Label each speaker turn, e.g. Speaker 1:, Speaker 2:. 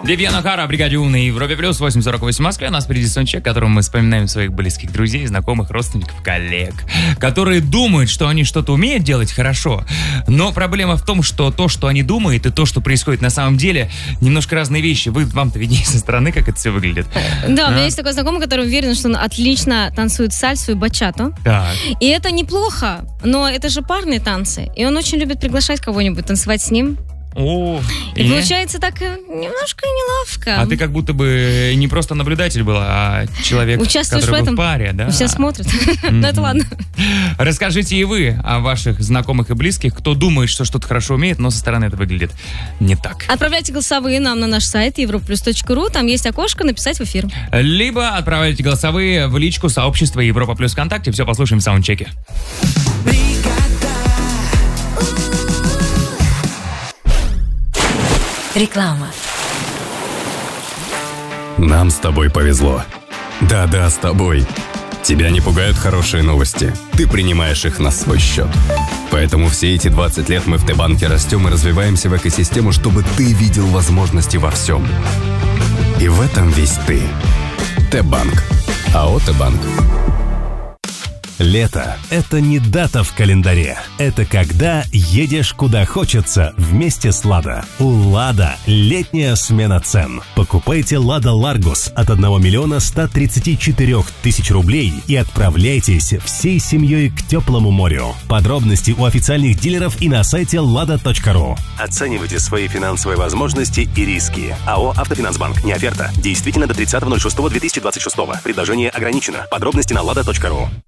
Speaker 1: Вивьена Хара, бригаде У на Европе Плюс, 8:48 в Москве. У нас впереди саундчек, которым мы вспоминаем своих близких друзей, знакомых, родственников, коллег, которые думают, что они что-то умеют делать хорошо. Но проблема в том, что то, что они думают, и то, что происходит на самом деле, немножко разные вещи. Вам-то виднее со стороны, как это все выглядит.
Speaker 2: Да, у меня есть такой знакомый, который уверен, что он отлично танцует сальсу и бачату.
Speaker 1: Так.
Speaker 2: И это неплохо, но это же парные танцы. И он очень любит приглашать кого-нибудь танцевать с ним.
Speaker 1: О,
Speaker 2: И получается так немножко неловко.
Speaker 1: А ты как будто бы не просто наблюдатель была, а человек,
Speaker 2: Участвуешь
Speaker 1: который
Speaker 2: в
Speaker 1: был
Speaker 2: этом.
Speaker 1: в паре, да?
Speaker 2: Все смотрят. Ну это ладно.
Speaker 1: Расскажите и вы о ваших знакомых и близких, кто думает, что что-то хорошо умеет, но со стороны это выглядит не так.
Speaker 2: Отправляйте голосовые нам на наш сайт europlus.ru. Там есть окошко «Написать в эфир».
Speaker 1: Либо отправляйте голосовые в личку сообщества Европа Плюс ВКонтакте. Все послушаем в саундчеке.
Speaker 3: Реклама.
Speaker 4: Нам с тобой повезло. Да-да, с тобой. Тебя не пугают хорошие новости. Ты принимаешь их на свой счет. Поэтому все эти 20 лет мы в Т-банке растем и развиваемся в экосистему, чтобы ты видел возможности во всем. И в этом весь ты. Т-банк. АО Т-банк.
Speaker 5: Лето – это не дата в календаре. Это когда едешь куда хочется вместе с «Лада». У «Лада» летняя смена цен. Покупайте «Лада Ларгус» от 1 миллиона 134 тысяч рублей и отправляйтесь всей семьей к теплому морю. Подробности у официальных дилеров и на сайте lada.ru. Оценивайте свои финансовые возможности и риски. АО «Автофинансбанк». Не оферта. Действительно до 30.06.2026. Предложение ограничено. Подробности на lada.ru.